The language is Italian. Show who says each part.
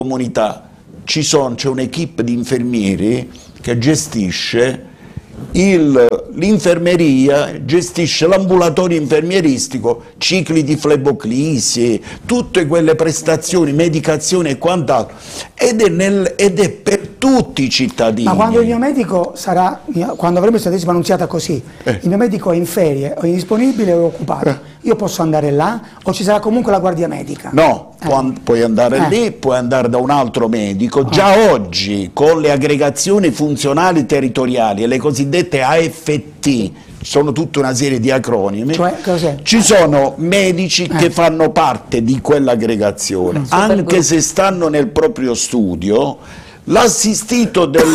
Speaker 1: comunità c'è un'equipe di infermieri che gestisce l'infermeria, gestisce l'ambulatorio infermieristico, cicli di fleboclisi, tutte quelle prestazioni, medicazioni e quant'altro, ed è per tutti i cittadini.
Speaker 2: Ma quando il mio medico quando avremo il statistica annunziata così, il mio medico è in ferie, o indisponibile o occupato, io posso andare là o ci sarà comunque la guardia medica?
Speaker 1: No, puoi andare lì, puoi andare da un altro medico. Già oggi con le aggregazioni funzionali territoriali e le cosiddette AFT, sono tutta una serie di acronimi, ci sono medici che fanno parte di quell'aggregazione, anche se stanno nel proprio studio. L'assistito del